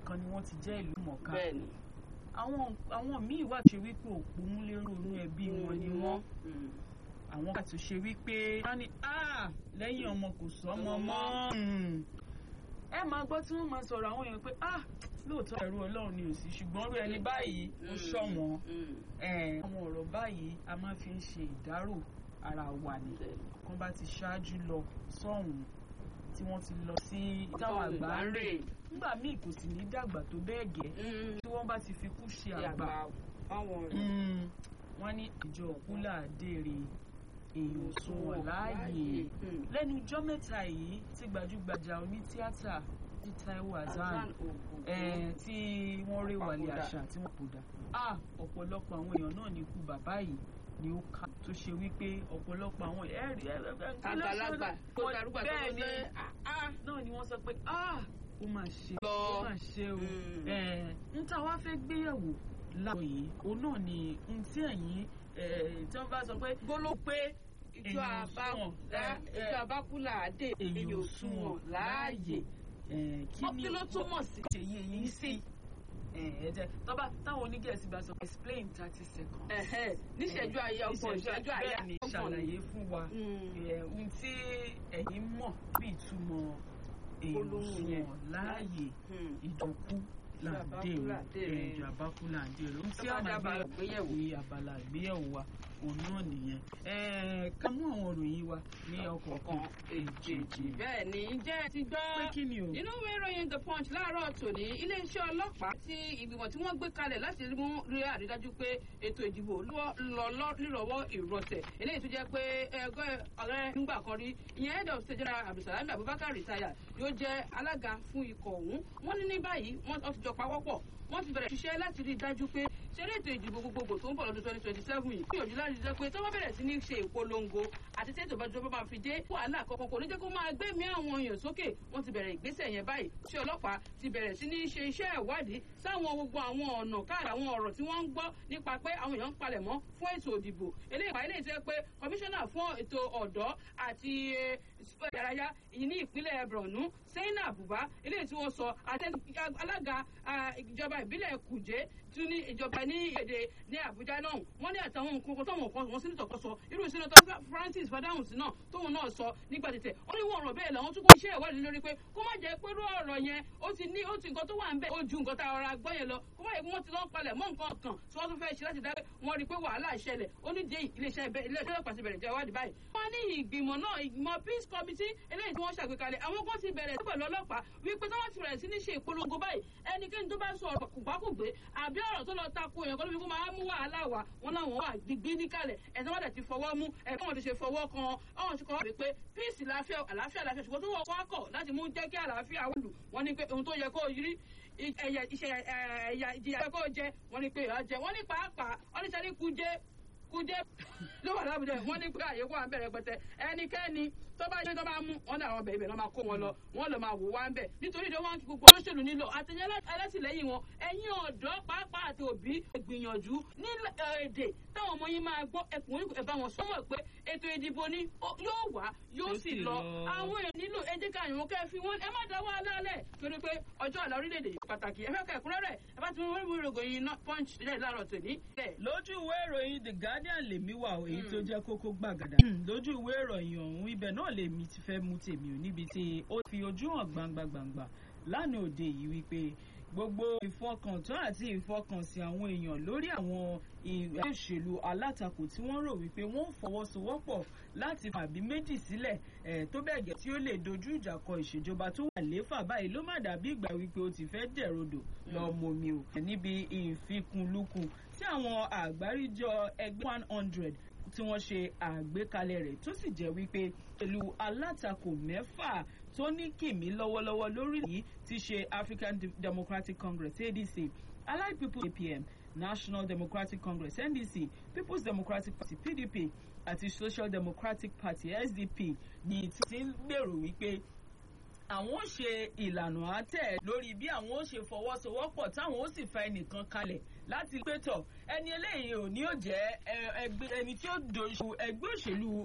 nìkan ni wọ́n ti jẹ́ ìlú mọ̀ọ́ká. bẹ́ẹ̀ni. àwọn míì wà ṣe wípé òpómúlérò inú ẹbí wọn ni wọ́n. àwọn àti ṣe wípé wọ́n ní lẹ́yìn ọmọ kò sọ́mọ mọ́. ẹ máa gbọ́ tí wọ́n máa sọ̀rọ̀ àwọn èèyàn pé lóòótọ́ ẹ̀rù Ọlọ́run ni ò sí ṣùgbọ́n rú ẹni báyìí ó ṣọ̀wọ́n. àwọn ọ̀rọ̀ báyìí a máa fi ń ṣe ìdárò ara wa ni. kan bá ti ṣáájú lọ sọ́hùn tí wọ́n ti lọ sí táwọn àgbà ń rè nígbà míì kò sì ní dàgbà tó bẹ́ẹ̀ gẹ́ tí wọ́n bá ti fi kú ṣe àgbà. wọ́n ní ìjọ òkúlà dèrè èèyàn sunwọ̀n láàyè. lẹ́nu ijọ́ mẹ́ta yìí tí gbajúgbajà onítíátà ti Táíwò Hassan tí wọ́n rí wàlẹ̀ àṣà tí wọ́n kò dà. ọ̀pọ̀lọpọ̀ àwọn èèyàn náà ní ikú bàbá yìí ni ó ká tó ṣe wípé ọ̀pọ̀lọpọ̀ àwọn àgbàlagbà tó darúgbà tó lọ lẹ́ náà ni wọ́n sọ pé ó mà ṣe o ń tá wá fẹ́ gbéyẹ̀wò láàárọ̀ yìí òun náà ni ohun tí ẹ̀yin tí wọ́n bá sọ pé gbóló pé ìjọ àbákúlà dé èyí ò sunwọ̀n láàyè kí ló túmọ̀ sí. ṣèyí èyí sí táwọn onígẹ̀ẹ́sì bá sọ explain 30 seconds. níṣẹ́jú àyà ọgbọ̀n ìṣẹ́jú àyà ni ṣàlàyé fún wa ohun tí ẹ̀yin mọ̀ bí ìtumọ̀ èèyàn sunwọ̀n láàyè ìjọkú làǹdè ìjọ àbákú làǹdè rẹ̀ ohun tí a máa gbéyẹ̀wò ní abala ìgbéyẹ̀wò wa òun náà nìyẹn. ká mú àwọn ìròyìn wa ní ọ̀kọ̀ọ̀kan èjèèjì. bẹ́ẹ̀ ni ǹjẹ́ ẹ ti gbọ́ pé kí ni o. nínú ìwé ìròyìn The Punch láàárọ̀ tòní iléeṣẹ́ ọlọ́pàá tí ìgbìmọ̀ tí wọ́n gbé kalẹ̀ láti rí àrídájú pé ètò ìdìbò lọ nírọ̀wọ́ ìrọsẹ̀ eléyìí tó jẹ́ pé ẹgbẹ́ ọ̀rẹ́ nígbà kan rí ìyẹn head of state general Abdulsalami Abubakar retire yóò jẹ́ alága fún ikọ̀ ọ̀hún. wọ́n ní ní báyìí wọ́n ti jọ pawọ́pọ̀ wọ́n ti bẹ̀rẹ̀ ṣiṣẹ́ láti rí i dájú pé ṣeré ètò ìdìbò gbogbogbò tó ń bọ̀ lọ́dún 2027 yìí gbìyànjú láti jẹ́ pé tó bá bẹ̀rẹ̀ sí ní ṣe ìpolongo àti tètò ìbájọba máa fi dé wàhálà kankan kò ní jẹ́ kó máa gbẹ̀mí àwọn èèyàn sókè. wọ́n ti bẹ̀rẹ̀ ìgbésẹ̀ yẹn báyìí ṣé ọlọ́pàá ti bẹ̀rẹ̀ sí ní ṣe iṣẹ́ ìwádìí sáwọn gbogbo àwọn ọ̀nà káàdì àwọn ọ̀rọ̀ tí wọ́n ń gbọ́ nípa pé àwọn èèyàn ń palẹ̀ mọ́ fún ètò ìdìbò eléyìí tó yẹ pé kọmíṣánná fún ètò ọ̀dọ́ àti ìdárayá yìí ní ìpínlẹ̀ Borno Sẹ́yìnà Àbùbá eléyìí tí wọ́n sọ àti alága ìjọba ìbílẹ̀ Kùjé tún ní ìjọba ní èdè ní Àbújá náà wọ́n ní àtàwọn nǹkan tó wọ́n sí nítọ̀kọ́ sọ irú sínátọ̀ Francis Fadahunsi náà tóun náà sọ nígbà tètè ó ní wọ́n ọ̀rọ̀ bẹ́ẹ̀ làwọn tún kó iṣẹ́ ìwádìí lórí pé kó má jẹ́ pé irú ọ̀rọ̀ yẹn ó ti nǹkan tó wà ń bẹ̀ ó ju nǹkan tá a rọra gbọ́ yẹn lọ kó má yẹ kí wọ́n ti lọ́n palẹ̀ mọ́ nǹkan kan tí wọ́n tún fẹ́ ṣe láti dá wọ́n rí i pé wàhálà ìṣẹ̀lẹ̀ ó ní dé iléeṣẹ́ ọlọ́pàá ti bẹ̀rẹ̀ jẹ́ ìwádìí báyìí. wọ́n ní ìgbìmọ̀ náà ìgbìmọ̀ peace committee eléyìí tí wọ́n ṣàgbékalẹ̀ àwọn kan ti bẹ̀rẹ̀ pẹ̀lú ọlọ́pàá wípé tí wọ́n ti bẹ̀rẹ̀ sí ní ṣe ìpolongo báyìí ẹnikẹ́ni tó bá sọ ọ̀rọ̀ kùgbákùgbé àbí ọ̀rọ̀ tó lọ tako èèyàn kọ́lóbi kó máa mú wàhálà wá wọn láwọn wà gbígbí níkàlẹ̀ ẹ̀sán wọn dẹ̀ ti fọwọ́ mú ẹ̀fọ́ wọn ti ṣe fọwọ́ kan ọ̀hún ṣe kọ́ pé peace àlàáfíà ṣùgbọ́n tó wọ́n kọ́ akọ̀ láti mú jẹ́ kí àlàáfíà wọ́n lù wọ́n ní pé ohun tó yẹ kó rí ẹ̀yà ìjìyà kó jẹ wọ́n ní pé ìyà jẹ wọ́n ní pàápàá wọ́n ní sẹ́ni kújẹ́ ló wà lábùjẹ wọ́n ní pé àyẹ̀kọ́ à ń bẹ̀rẹ̀ pẹ̀tẹ́ ẹnikẹ́ni tó bá jẹ́ tó bá mú wọn náà àwọn bẹ̀rẹ̀ ibẹ̀ náà máa kó wọn lọ wọn lọ máa wò wá ń bẹ̀ nítorí ìdánwò wọn kí gbogbo olóṣèlú nílò àtẹ̀yẹ alátìlẹ́yìn wọn ẹ̀yin ọ̀dọ́ pàápàá àti òbí gbìyànjú ní èdè táwọn ọmọ yín máa gbọ́ ẹkùn orí ẹ̀bá wọn sọ́mọ̀ pé ètò ìdìbò ni yóò wá yóò sì lọ àwọn èèyàn nílò ẹjẹ́ ká àyànwó kẹ́ fi wọn ẹ má dá wàhálà lẹ̀ torí pé ọjọ́ àlà orílẹ̀-èdè yìí pàtàkì ẹ fẹ́ kẹ́ ẹ̀kúnrẹ́rẹ́ ẹ bá ti wọ́n wí ìròyìn Punch lẹ́yìn láàárọ̀ tòní. lójú ìwé ìròyìn The Guardian lèmi wà èyí tó jẹ́ kókó gbàgàdà lójú ìwé ìròyìn ọ̀hún ibẹ̀ náà lèmi ti fẹ́ mú tèmi ò níbi tí ó fi ojú hàn gbangba lánàá òde yìí wípé gbogbo ìfọkàntán àti ìfọkànsìn àwọn èèyàn lórí àwọn ìwé òṣèlú alátakò tí wọ́n rò wípé wọ́n ń fọwọ́sowọ́pọ̀ láti fàbí méjì sílẹ̀ tó bẹ́ẹ̀ gẹ́ tí ó lè dojú ìjà kọ ìṣèjọba tó wà léfà báyìí ló má dàbí ìgbà wípé ó ti fẹ́ jẹ̀rodò lọ mọ̀mí ò níbi ìfikùnlukùn tí àwọn àgbáríjọ ẹgbẹ́ 100 tí wọ́n ṣe àgbékalẹ̀ rẹ̀ tó sì jẹ́ wípé ìlú alátakò mẹ́fà tó ní kìmí lọ́wọ́lọ́wọ́ lórí yìí ti ṣe African Democratic Congress ADC, Allied People APM, National Democratic Congress NDC, People's Democratic Party PDP àti Social Democratic Party SDP ní ti ń gbèrò wípé àwọn ó ṣe ìlànà àtẹ̀ lórí bí àwọn ó ṣe fọwọ́sowọ́pọ̀ táwọn ó sì fa ẹnìkan kalẹ̀ láti pétọ̀ ẹni eléyìí ò ní ó jẹ́ ẹni tí ó dojú ẹgbẹ́ òṣèlú